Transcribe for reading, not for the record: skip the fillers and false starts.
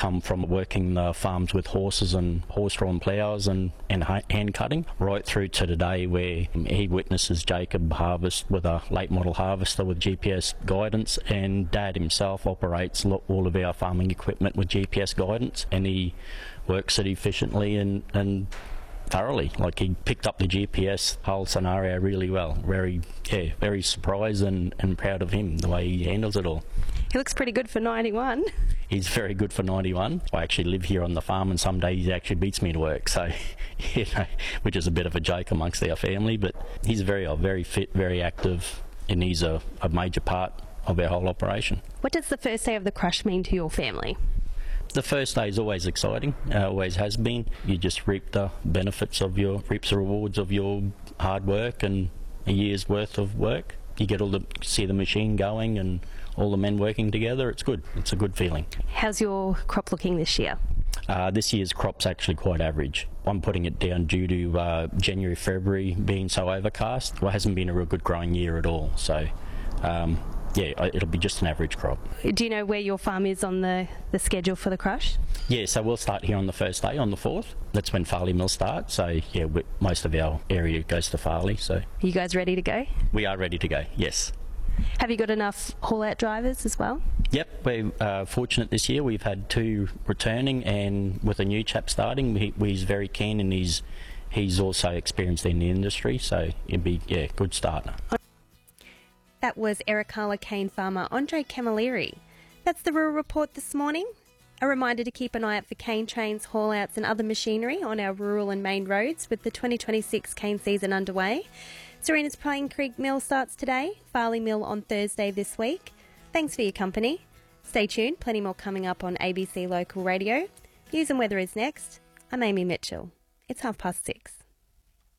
come from working the farms with horses and horse-drawn ploughs and hand cutting, right through to today where he witnesses Jacob harvest with a late model harvester with GPS guidance, and Dad himself operates all of our farming equipment with GPS guidance, and he works it efficiently and thoroughly. Like, he picked up the GPS whole scenario really well. Very surprised and proud of him, the way he handles it all. He looks pretty good for 91. He's very good for 91. I actually live here on the farm, and some days he actually beats me to work, so which is a bit of a joke amongst our family. But he's very fit, very active, and he's a major part of our whole operation. What does the first day of the crush mean to your family? The first day is always exciting, always has been. You just reap the benefits of reap the rewards of your hard work and a year's worth of work. You get see the machine going and all the men working together. It's good. It's a good feeling. How's your crop looking this year? This year's crop's actually quite average. I'm putting it down due to January, February being so overcast. Well, it hasn't been a real good growing year at all. So, it'll be just an average crop. Do you know where your farm is on the schedule for the crush? Yeah, so we'll start here on the first day, on the 4th. That's when Farley Mill starts. So, yeah, most of our area goes to Farley. So, are you guys ready to go? We are ready to go, yes. Have you got enough haul-out drivers as well? Yep, we're fortunate this year. We've had 2 returning, and with a new chap starting, he's very keen, and he's also experienced in the industry, so it'd be a good start. That was Ericala cane farmer Andre Camilleri. That's the Rural Report this morning. A reminder to keep an eye out for cane trains, haul-outs and other machinery on our rural and main roads with the 2026 cane season underway. Serena's Pine Creek Mill starts today, Farley Mill on Thursday this week. Thanks for your company. Stay tuned, plenty more coming up on ABC Local Radio. News and weather is next. I'm Amy Mitchell. It's 6:30.